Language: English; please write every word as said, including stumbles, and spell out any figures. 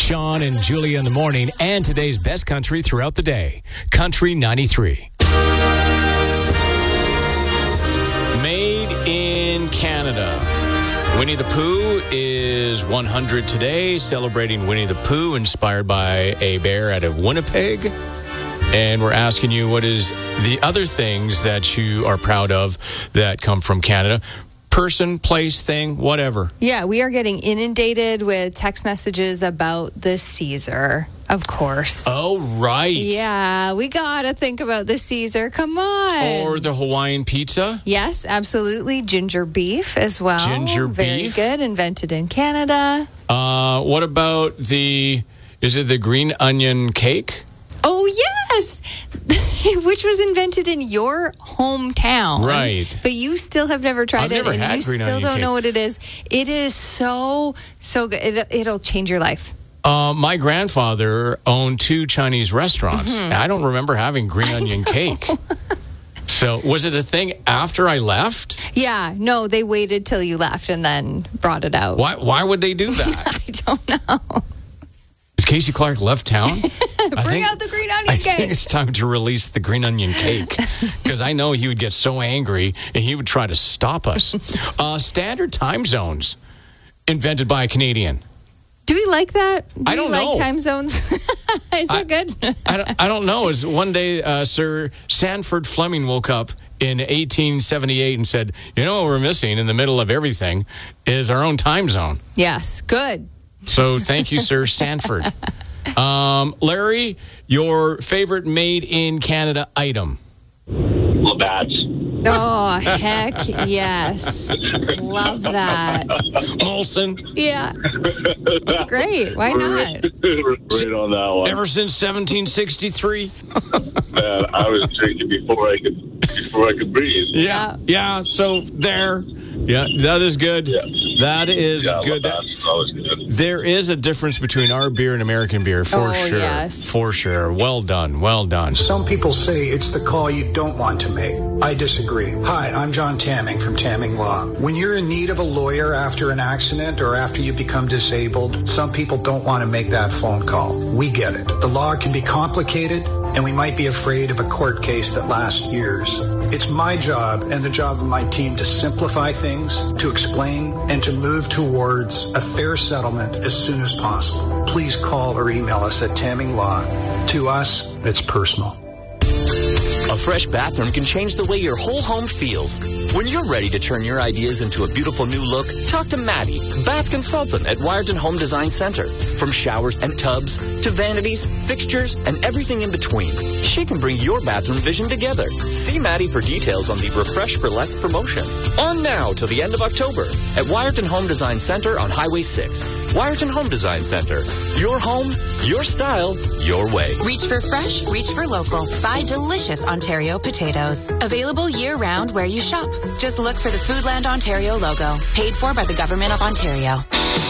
Sean and Julia in the morning, and today's best country throughout the day. Country ninety-three. Made in Canada. Winnie the Pooh is one hundred today, celebrating Winnie the Pooh, inspired by a bear out of Winnipeg. And we're asking you, what is the other things that you are proud of that come from Canada? Person, place, thing, whatever. Yeah, we are getting inundated with text messages about the Caesar, of course. Oh, right. Yeah, we got to think about the Caesar. Come on. Or the Hawaiian pizza. Yes, absolutely. Ginger beef as well. Ginger Very beef. good. Invented in Canada. Uh, what about the, is it the green onion cake? Oh, yes. Which was invented in your hometown. Right. But you still have never tried I've it. never and had you green still onion don't cake. know what it is. It is so, so good. It, it'll change your life. Uh, my grandfather owned two Chinese restaurants. Mm-hmm. I don't remember having green onion cake. So was it a thing after I left? Yeah. No, they waited till you left and then brought it out. Why, why would they do that? I don't know. Is Casey Clark left town? Bring think, out the green onion I cake. think it's time to release the green onion cake, because I know he would get so angry and he would try to stop us. Uh, standard time zones, invented by a Canadian. Do we like that? Do I don't we like know. time zones? Is I- that good? I don't, I don't know. Is one day uh, Sir Sanford Fleming woke up in eighteen seventy-eight and said, you know what we're missing in the middle of everything is our own time zone. Yes. Good. So thank you, Sir Sanford. Um, Larry, your favorite made in Canada item? Labatt's. Oh, heck yes. Love that. Molson. Yeah. That's great. Why not? Right, right on that one. Ever since seventeen sixty-three. Man, I was drinking before I could before I could breathe. Yeah. Yeah. So there. Yeah, that is good. Yeah. That is Yeah, good. That, Labatt's is always good. there is a difference between our beer and American beer, for Oh, sure. yes. For sure. Well done. Well done. Some people say it's the call you don't want to make. I disagree. Hi, I'm John Tamming from Tamming Law. When you're in need of a lawyer after an accident or after you become disabled, some people don't want to make that phone call. We get it. The law can be complicated, and we might be afraid of a court case that lasts years. It's my job and the job of my team to simplify things, to explain, and to move towards a fair settlement as soon as possible. Please call or email us at Tamming Law. To us, it's personal. A fresh bathroom can change the way your whole home feels. When you're ready to turn your ideas into a beautiful new look, talk to Maddie, bath consultant at Wiarton Home Design Center. From showers and tubs to vanities, fixtures, and everything in between, she can bring your bathroom vision together. See Maddie for details on the Refresh for Less promotion. On now till the end of October at Wiarton Home Design Center on Highway six. Wiarton Home Design Center. Your home, your style, your way. Reach for fresh, reach for local. Buy delicious Ontario potatoes. Available year-round where you shop. Just look for the Foodland Ontario logo. Paid for by the Government of Ontario.